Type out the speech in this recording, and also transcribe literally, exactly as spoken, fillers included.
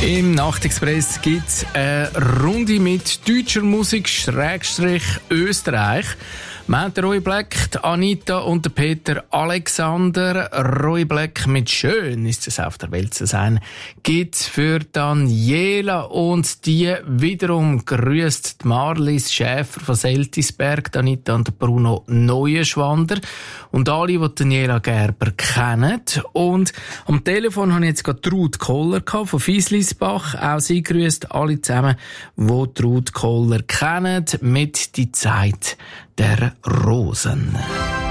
Im Nachtexpress gibt es eine Runde mit deutscher Musik, Schrägstrich Österreich. Wir haben den Roy Black, die Anita und den Peter Alexander. Roy Black mit «Schön ist es auf der Welt zu sein» gibt's für Daniela und die wiederum grüßt die Marlies Schäfer von Seltisberg, Anita und Bruno Neuenschwander und alle, die Daniela Gerber kennen. Und am Telefon habe ich jetzt gerade Ruth Koller von Fieslisbach. Auch sie grüßt alle zusammen, die Ruth Koller kennen, mit «Die Zeit der Rosen».